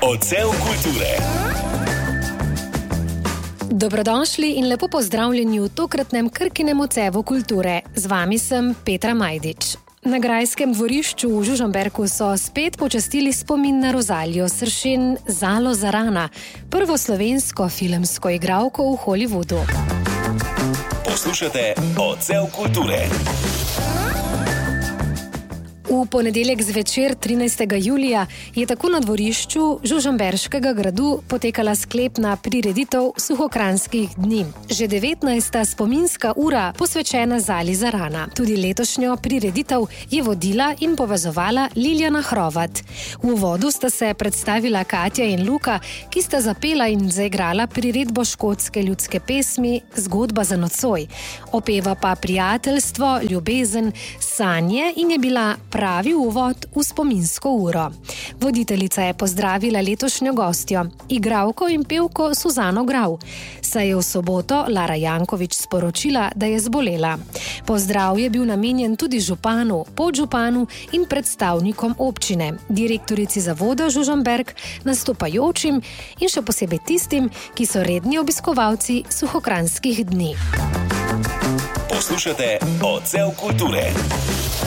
Odsev kulture. Dobrodošli in lepo pozdravljeni v tokratnem Krkinem odsevu kulture. Z vami sem Petra Majdič. Na grajskem dvorišču v Žužemberku so spet počastili spomin na Rozalijo Sršen Zalo Zarana, prvo slovensko filmsko igralko v Hollywoodu. Poslušate Odsev kulture. V ponedeljek zvečer 13. julija je tako na dvorišču Žužemberškega gradu potekala sklepna prireditev Suhokranskih dni. Že 19. spominska ura posvečena Zali Zarana. Tudi letošnjo prireditev je vodila in povezovala Liljana Hrovat. V uvodu sta se predstavila Katja in Luka, ki sta zapela in zaigrala priredbo škotske ljudske pesmi Zgodba za nocoj. Opeva pa prijateljstvo, ljubezen, sanje in je bila pravi uvod v spominsko uro. Voditeljica je pozdravila letošnjo gostjo, igralko in pevko Suzano Grau, saj je v soboto Lara Janković sporočila, da je zbolela. Pozdrav je bil namenjen tudi županu, podžupanu in predstavnikom občine, direktorici zavoda Žužemberk, nastopajočim in še posebej tistim, ki so redni obiskovalci Suhokranskih dni. Poslušate Odsev kulture.